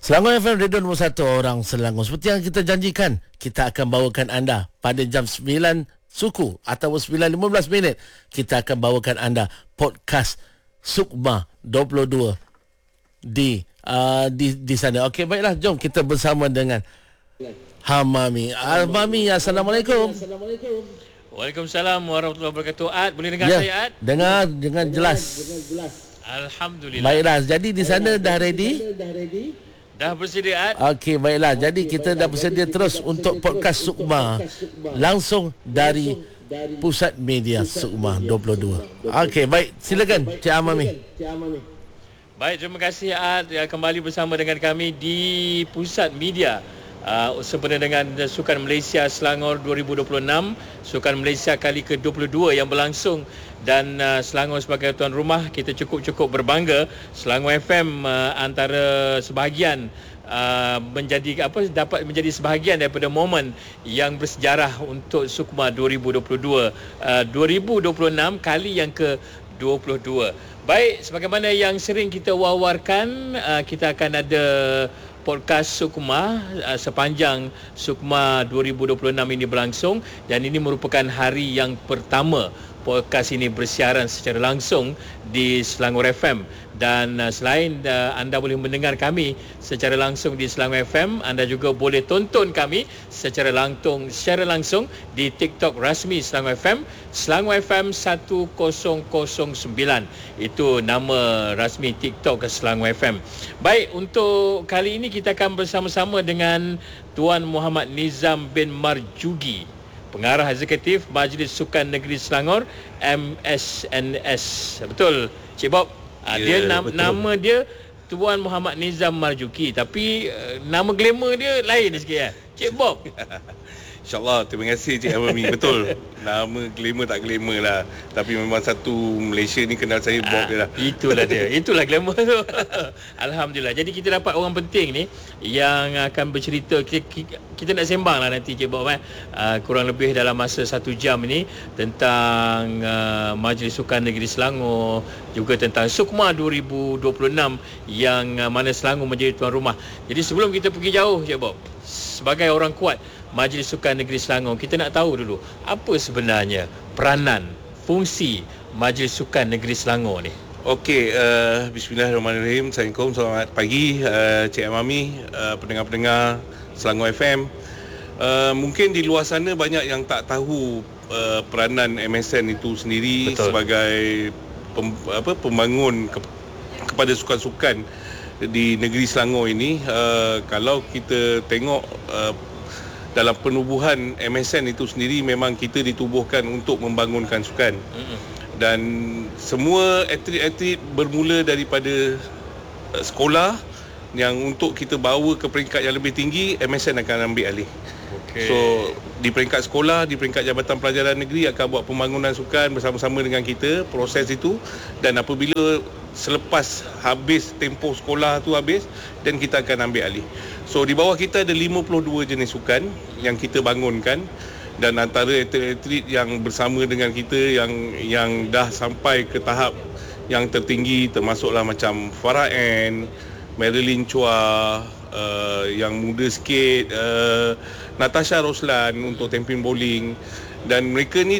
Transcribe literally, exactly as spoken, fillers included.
Selangor F M Radio nombor satu orang Selangor. Seperti yang kita janjikan, kita akan bawakan anda pada jam sembilan suku atau sembilan lima belas minit. Kita akan bawakan anda podcast Sukma dua puluh dua di uh, di di sana. Okey, baiklah, jom kita bersama dengan Hamami. Hamami, Assalamualaikum. Assalamualaikum. Waalaikumsalam warahmatullahi wabarakatuh. Ad, boleh dengar ya, saya, Ad? Dengar dengan jelas. Alhamdulillah. Baiklah, jadi di sana dah ready? Dah bersedia, Ad? Okey, baiklah. Jadi kita dah bersedia terus untuk podcast Sukma langsung dari Pusat Media Sukma dua puluh dua. Okey, baik. Silakan Cik Hamami. Baik, terima kasih, Ad. Kembali bersama dengan kami di Pusat Media. Uh, sempena dengan Sukan Malaysia Selangor dua ribu dua puluh enam, Sukan Malaysia kali ke dua puluh dua yang berlangsung, dan uh, Selangor sebagai tuan rumah, kita cukup-cukup berbangga. Selangor F M uh, antara sebahagian uh, menjadi apa dapat menjadi sebahagian daripada momen yang bersejarah untuk Sukma dua ribu dua puluh dua uh, dua ribu dua puluh enam kali yang ke dua puluh dua. Baik, sebagaimana yang sering kita wawarkan, uh, kita akan ada podcast Sukma uh, sepanjang Sukma dua ribu dua puluh enam ini berlangsung, dan ini merupakan hari yang pertama podcast ini bersiaran secara langsung di Selangor F M. Dan uh, selain uh, anda boleh mendengar kami secara langsung di Selangor F M, anda juga boleh tonton kami secara langsung secara langsung di TikTok rasmi Selangor F M, Selangor F M seribu sembilan. Itu nama rasmi TikTok Selangor F M. Baik, untuk kali ini kita akan bersama-sama dengan Tuan Muhammad Nizam bin Marjugi, Pengarah Eksekutif Majlis Sukan Negeri Selangor, M S N S. Betul, Cik Bob? Ha, yeah, dia nam, nama dia Tuan Muhammad Nizam Marjuki, tapi uh, nama glamour dia lain sikit, eh? Cik Bob. InsyaAllah, terima kasih Cik Hamami. Betul, nama glamour tak glamour lah, tapi memang satu Malaysia ni kenal saya Bob dia lah. Itulah dia, itulah glamour tu. Alhamdulillah. Jadi kita dapat orang penting ni yang akan bercerita. Kita, kita nak sembang lah nanti Cik Bob, eh? uh, kurang lebih dalam masa satu jam ni, tentang uh, Majlis Sukan Negeri Selangor, juga tentang Sukma dua ribu dua puluh enam yang uh, mana Selangor menjadi tuan rumah. Jadi sebelum kita pergi jauh Cik Bob, sebagai orang kuat Majlis Sukan Negeri Selangor, kita nak tahu dulu apa sebenarnya peranan, fungsi Majlis Sukan Negeri Selangor ni. Okey, uh, bismillahirrahmanirrahim. Assalamualaikum, selamat pagi uh, Cik Hamami, uh, pendengar-pendengar Selangor F M. Uh, mungkin di luar sana banyak yang tak tahu uh, peranan M S N itu sendiri. Betul. Sebagai pem, apa, pembangun ke, kepada sukan-sukan di negeri Selangor ini. Uh, kalau kita tengok uh, dalam penubuhan M S N itu sendiri, memang kita ditubuhkan untuk membangunkan sukan. Mm-hmm. Dan semua atlet-atlet bermula daripada uh, sekolah, yang untuk kita bawa ke peringkat yang lebih tinggi, M S N akan ambil alih. Okay. So di peringkat sekolah, di peringkat Jabatan Pelajaran Negeri akan buat pembangunan sukan bersama-sama dengan kita, proses itu. Dan apabila selepas habis tempoh sekolah tu habis, dan kita akan ambil alih. So di bawah kita ada lima puluh dua jenis sukan yang kita bangunkan, dan antara atlet-atlet yang bersama dengan kita yang yang dah sampai ke tahap yang tertinggi termasuklah macam Farah Ann, Marilyn Chua, uh, yang muda sikit, uh, Natasha Roslan untuk tampin bowling. Dan mereka ni